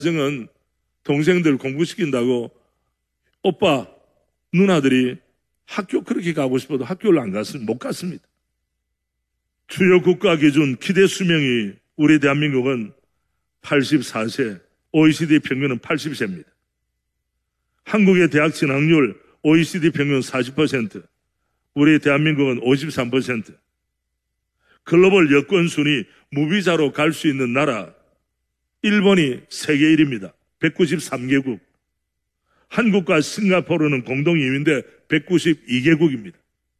가정은 동생들 공부시킨다고 오빠, 누나들이 학교 그렇게 가고 싶어도 학교를 못 갔습니다. 주요 국가 기준 기대 수명이 우리 대한민국은 84세, OECD 평균은 80세입니다. 한국의 대학 진학률 OECD 평균 40%, 우리 대한민국은 53%. 글로벌 여권 순위 무비자로 갈 수 있는 나라, 일본이 세계 1위입니다. 193개국. 한국과 싱가포르는 공동 2위인데 192개국입니다.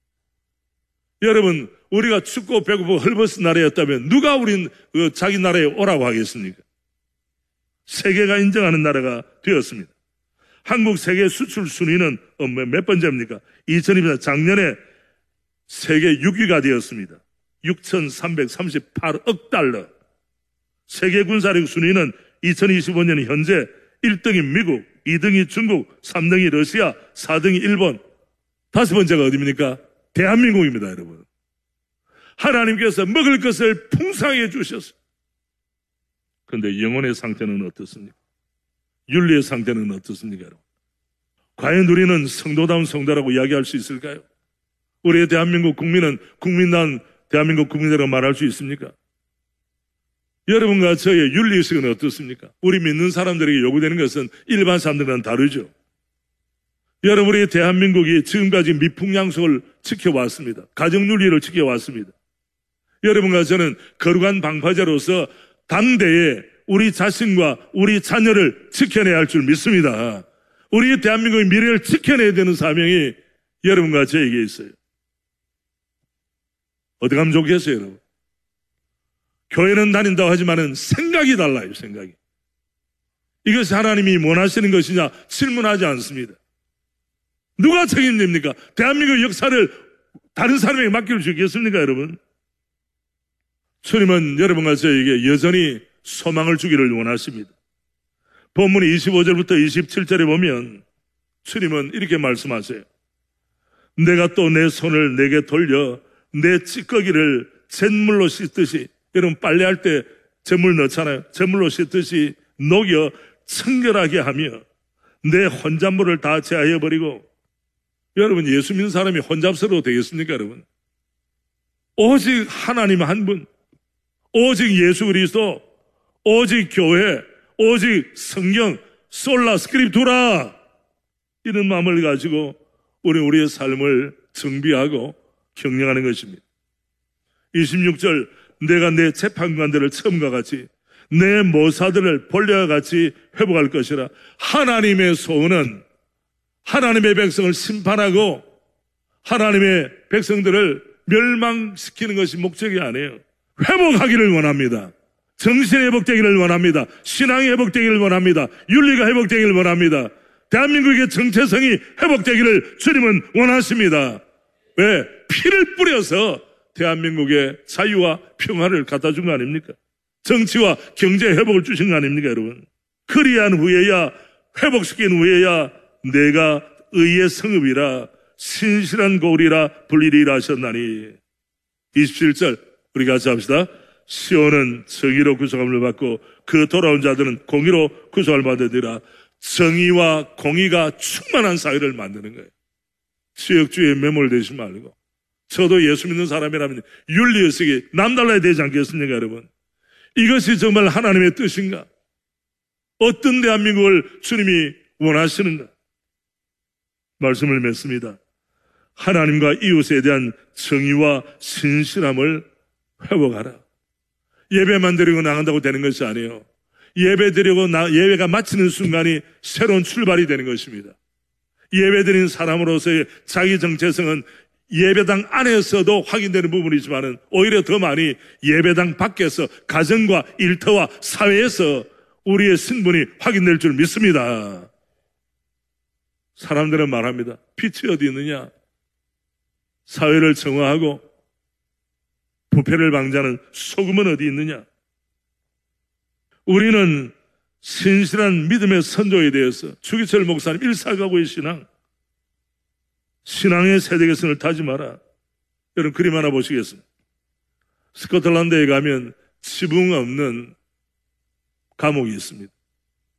여러분, 우리가 춥고 배고프고 헐벗은 나라였다면 누가 우린 자기 나라에 오라고 하겠습니까? 세계가 인정하는 나라가 되었습니다. 한국 세계 수출 순위는 몇 번째입니까? 2020년 작년에 세계 6위가 되었습니다. 6,338억 달러. 세계 군사력 순위는 2025년 현재 1등이 미국, 2등이 중국, 3등이 러시아, 4등이 일본, 5번째가 어디입니까? 대한민국입니다, 여러분. 하나님께서 먹을 것을 풍성하게 주셨어요. 그런데 영혼의 상태는 어떻습니까? 윤리의 상태는 어떻습니까, 여러분? 과연 우리는 성도다운 성도라고 이야기할 수 있을까요? 우리의 대한민국 국민은 국민다운 대한민국 국민이라고 말할 수 있습니까? 여러분과 저의 윤리의식은 어떻습니까? 우리 믿는 사람들에게 요구되는 것은 일반 사람들과는 다르죠. 여러분, 우리 대한민국이 지금까지 미풍양속을 지켜왔습니다. 가정윤리를 지켜왔습니다. 여러분과 저는 거룩한 방파제로서 당대에 우리 자신과 우리 자녀를 지켜내야 할 줄 믿습니다. 우리 대한민국의 미래를 지켜내야 되는 사명이 여러분과 저에게 있어요. 어디 가면 좋겠어요, 여러분? 교회는 다닌다고 하지만은 생각이 달라요, 생각이. 이것이 하나님이 원하시는 것이냐 질문하지 않습니다. 누가 책임집니까? 대한민국 역사를 다른 사람에게 맡길 수 있겠습니까, 여러분? 주님은 여러분과 저에게 여전히 소망을 주기를 원하십니다. 본문 25절부터 27절에 보면 주님은 이렇게 말씀하세요. 내가 또 내 손을 내게 돌려 내 찌꺼기를 잿물로 씻듯이, 여러분 빨래할 때 잿물 넣잖아요. 잿물로 씻듯이 녹여 청결하게 하며 내 혼잡물을 다 제하여버리고. 여러분, 예수 믿는 사람이 혼잡스러워 되겠습니까, 여러분? 오직 하나님 한 분, 오직 예수 그리스도, 오직 교회, 오직 성경, 솔라 스크립투라, 이런 마음을 가지고 우리의 삶을 정비하고 경영하는 것입니다. 26절, 내가 내 재판관들을 처음과 같이 내 모사들을 본래와 같이 회복할 것이라. 하나님의 소원은 하나님의 백성을 심판하고 하나님의 백성들을 멸망시키는 것이 목적이 아니에요. 회복하기를 원합니다. 정신이 회복되기를 원합니다. 신앙이 회복되기를 원합니다. 윤리가 회복되기를 원합니다. 대한민국의 정체성이 회복되기를 주님은 원하십니다. 왜? 피를 뿌려서 대한민국의 자유와 평화를 갖다 준 거 아닙니까? 정치와 경제 회복을 주신 거 아닙니까, 여러분? 그리한 후에야, 회복시킨 후에야 내가 의의 성읍이라 신실한 고울이라 불리리라 하셨나니. 27절 우리 같이 합시다. 시온은 정의로 구속함을 받고 그 돌아온 자들은 공의로 구속함을 받으리라. 정의와 공의가 충만한 사회를 만드는 거예요. 지역주의에 매몰되지 말고. 저도 예수 믿는 사람이라면 윤리의식이 남달라야 되지 않겠습니까, 여러분? 이것이 정말 하나님의 뜻인가? 어떤 대한민국을 주님이 원하시는가? 말씀을 맺습니다. 하나님과 이웃에 대한 정의와 신실함을 회복하라. 예배만 드리고 나간다고 되는 것이 아니에요. 예배 드리고 예배가 마치는 순간이 새로운 출발이 되는 것입니다. 예배 드리는 사람으로서의 자기 정체성은 예배당 안에서도 확인되는 부분이지만은 오히려 더 많이 예배당 밖에서 가정과 일터와 사회에서 우리의 신분이 확인될 줄 믿습니다. 사람들은 말합니다. 빛이 어디 있느냐? 사회를 정화하고 부패를 방지하는 소금은 어디 있느냐? 우리는 신실한 믿음의 선조에 대해서 주기철 목사님 일사가구의 신앙의 세대계선을 타지 마라. 여러분 그림 하나 보시겠습니다. 스코틀랜드에 가면 지붕 없는 감옥이 있습니다.